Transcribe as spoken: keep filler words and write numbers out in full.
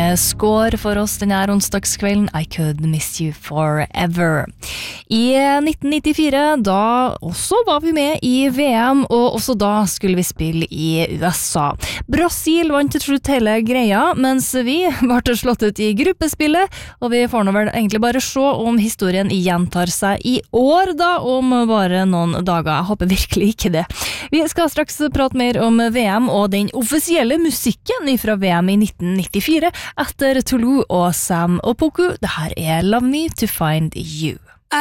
score for oss denne onsdagskvelden, I Could Miss You Forever. I nitten nittifire, da også var vi med i V M, og også da skulle vi spille i U S A. Brasil vant til slutt hele greia, mens vi ble slått ut i gruppespillet, og vi får nå vel egentlig bare se om historien gjentar seg i år da, om bare noen dager. Jeg håper virkelig ikke det. Vi skal straks prate mer om V M og den offisielle musikken fra V M i nitten nittifire etter Toulouse og Sam Opoku. Det her er Love Me to Find You.